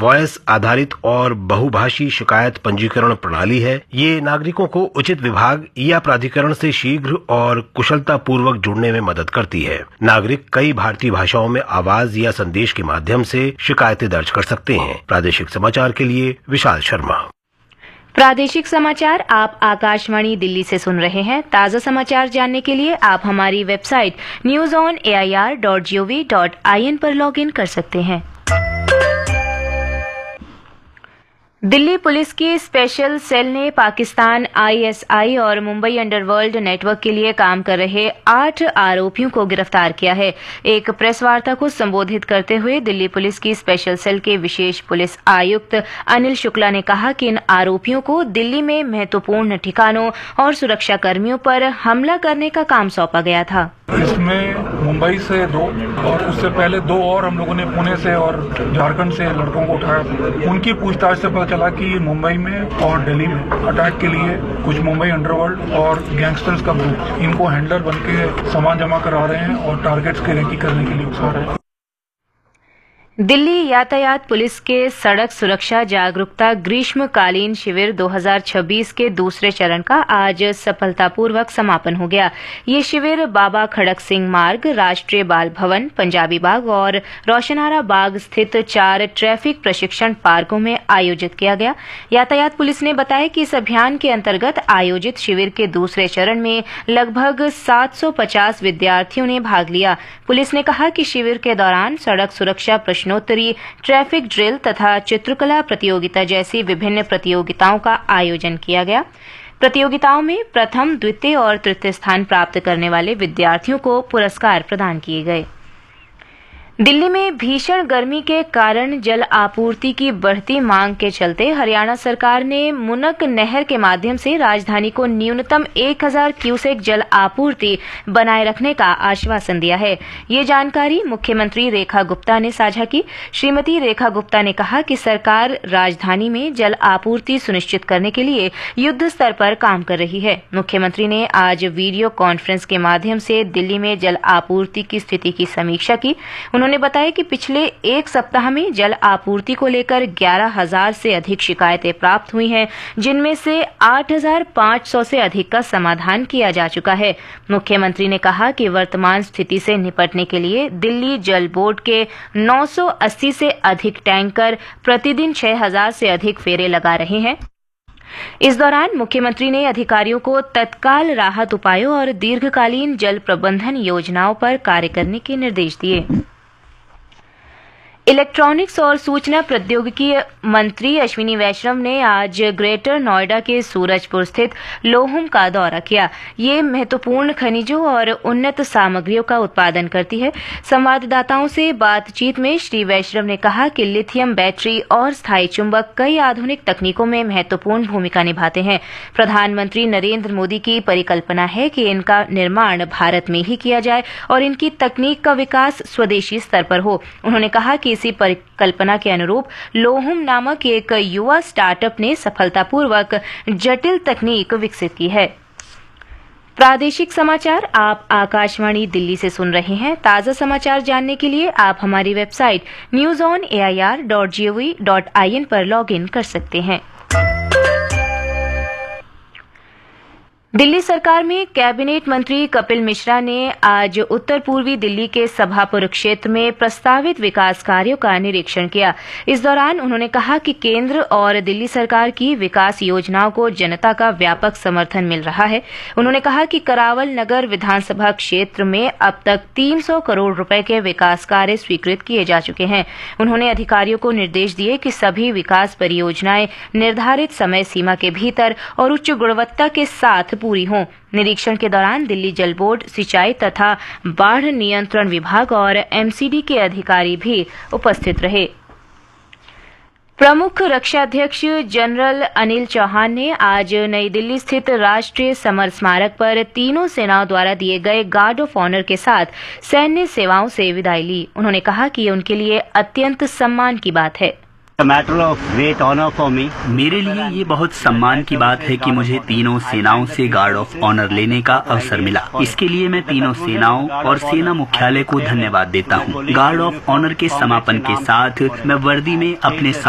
Voice आधारित और बहुभाषी शिकायत पंजीकरण प्रणाली है। ये नागरिकों को उचित विभाग या प्राधिकरण से शीघ्र और कुशलता पूर्वक जुड़ने में मदद करती है। नागरिक कई भारतीय भाषाओं में आवाज या संदेश के माध्यम से शिकायतें दर्ज कर सकते हैं। प्रादेशिक समाचार के लिए विशाल शर्मा। प्रादेशिक समाचार आप आकाशवाणी दिल्ली से सुन रहे हैं। ताज़ा समाचार जानने के लिए आप हमारी वेबसाइट newsonair.gov.in पर लॉगिन कर सकते हैं। दिल्ली पुलिस की स्पेशल सेल ने पाकिस्तान ISI और मुंबई अंडरवर्ल्ड नेटवर्क के लिए काम कर रहे 8 आरोपियों को गिरफ्तार किया है। एक प्रेस वार्ता को संबोधित करते हुए दिल्ली पुलिस की स्पेशल सेल के विशेष पुलिस आयुक्त अनिल शुक्ला ने कहा कि इन आरोपियों को दिल्ली में महत्वपूर्ण ठिकानों और सुरक्षा कर्मियों पर हमला करने का काम सौंपा गया था। इसमें मुंबई से 2 और उससे पहले 2 और हम लोगों ने पुणे से और झारखंड से लड़कों को उठाया था। उनकी पूछताछ से पता चला कि मुंबई में और दिल्ली में अटैक के लिए कुछ मुंबई अंडरवर्ल्ड और गैंगस्टर्स का ग्रुप इनको हैंडलर बन के सामान जमा करा रहे हैं और टारगेट्स की रेकी करने के लिए उकसा रहे हैं। दिल्ली यातायात पुलिस के सड़क सुरक्षा जागरूकता ग्रीष्मकालीन शिविर 2026 के दूसरे चरण का आज सफलतापूर्वक समापन हो गया। ये शिविर बाबा खड़क सिंह मार्ग, राष्ट्रीय बाल भवन, पंजाबी बाग और रोशनारा बाग स्थित 4 ट्रैफिक प्रशिक्षण पार्कों में आयोजित किया गया। यातायात पुलिस ने बताया कि इस अभियान के अंतर्गत आयोजित शिविर के दूसरे चरण में लगभग 750 विद्यार्थियों ने भाग लिया। पुलिस ने कहा कि शिविर के दौरान सड़क सुरक्षा प्रश्नोत्तरी, ट्रैफिक ड्रिल तथा चित्रकला प्रतियोगिता जैसी विभिन्न प्रतियोगिताओं का आयोजन किया गया। प्रतियोगिताओं में प्रथम, द्वितीय और तृतीय स्थान प्राप्त करने वाले विद्यार्थियों को पुरस्कार प्रदान किए गए। दिल्ली में भीषण गर्मी के कारण जल आपूर्ति की बढ़ती मांग के चलते हरियाणा सरकार ने मुनक नहर के माध्यम से राजधानी को न्यूनतम 1000 क्यूसेक जल आपूर्ति बनाए रखने का आश्वासन दिया है। ये जानकारी मुख्यमंत्री रेखा गुप्ता ने साझा की। श्रीमती रेखा गुप्ता ने कहा कि सरकार राजधानी में जल आपूर्ति सुनिश्चित करने के लिए युद्ध स्तर पर काम कर रही है। मुख्यमंत्री ने आज वीडियो कॉन्फ्रेंस के माध्यम से दिल्ली में जल आपूर्ति की स्थिति की समीक्षा की। उन्होंने बताया कि पिछले 1 सप्ताह में जल आपूर्ति को लेकर 11,000 से अधिक शिकायतें प्राप्त हुई हैं, जिनमें से 8,500 से अधिक का समाधान किया जा चुका है। मुख्यमंत्री ने कहा कि वर्तमान स्थिति से निपटने के लिए दिल्ली जल बोर्ड के 980 से अधिक टैंकर प्रतिदिन 6,000 से अधिक फेरे लगा रहे हैं। इस दौरान मुख्यमंत्री ने अधिकारियों को तत्काल राहत उपायों और दीर्घकालीन जल प्रबंधन योजनाओं पर कार्य करने के निर्देश दिए। इलेक्ट्रॉनिक्स और सूचना प्रौद्योगिकी मंत्री अश्विनी वैष्णव ने आज ग्रेटर नोएडा के सूरजपुर स्थित लोहुम का दौरा किया। ये महत्वपूर्ण खनिजों और उन्नत सामग्रियों का उत्पादन करती है। संवाददाताओं से बातचीत में श्री वैष्णव ने कहा कि लिथियम बैटरी और स्थायी चुंबक कई आधुनिक तकनीकों में महत्वपूर्ण भूमिका निभाते हैं। प्रधानमंत्री नरेंद्र मोदी की परिकल्पना है कि इनका निर्माण भारत में ही किया जाए और इनकी तकनीक का विकास स्वदेशी स्तर पर हो। उन्होंने कहा कि इसी परिकल्पना के अनुरूप लोहुम नामक एक युवा स्टार्टअप ने सफलतापूर्वक जटिल तकनीक विकसित की है। प्रादेशिक समाचार आप आकाशवाणी दिल्ली से सुन रहे हैं। ताज़ा समाचार जानने के लिए आप हमारी वेबसाइट newsonair.gov.in पर लॉगिन कर सकते हैं। दिल्ली सरकार में कैबिनेट मंत्री कपिल मिश्रा ने आज उत्तर पूर्वी दिल्ली के सभापुर क्षेत्र में प्रस्तावित विकास कार्यों का निरीक्षण किया। इस दौरान उन्होंने कहा कि केंद्र और दिल्ली सरकार की विकास योजनाओं को जनता का व्यापक समर्थन मिल रहा है। उन्होंने कहा कि करावल नगर विधानसभा क्षेत्र में अब तक 300 करोड़ रुपए के विकास कार्य स्वीकृत किए जा चुके हैं। उन्होंने अधिकारियों को निर्देश दिए कि सभी विकास परियोजनाएं निर्धारित समय सीमा के भीतर और उच्च गुणवत्ता के साथ पूरी हों। निरीक्षण के दौरान दिल्ली जल बोर्ड, सिंचाई तथा बाढ़ नियंत्रण विभाग और एमसीडी के अधिकारी भी उपस्थित रहे। प्रमुख रक्षा अध्यक्ष जनरल अनिल चौहान ने आज नई दिल्ली स्थित राष्ट्रीय समर स्मारक पर तीनों सेनाओं द्वारा दिए गए गार्ड ऑफ ऑनर के साथ सैन्य सेवाओं से विदाई ली। उन्होंने कहा कि ये उनके लिए अत्यंत सम्मान की बात है। मेरे लिए ये बहुत सम्मान की बात है कि मुझे तीनों सेनाओं से गार्ड ऑफ ऑनर लेने का अवसर मिला। इसके लिए मैं तीनों सेनाओं और सेना मुख्यालय को धन्यवाद देता हूँ। गार्ड ऑफ ऑनर के समापन के साथ मैं वर्दी में अपने